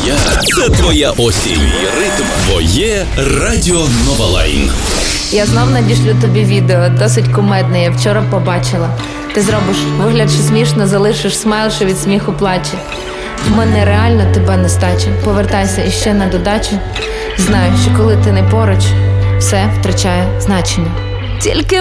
я – це твоя осінь. Твій ритм. Твоє Радіо Нова Лайн. Я знов надішлю тобі відео, досить кумедне, я вчора побачила. Ти зробиш вигляд, що смішно, залишиш смайл, що від сміху плаче. В мене реально тебе нестача. Повертайся іще на додачу. Знаю, що коли ти не поруч, все втрачає значення. Тільки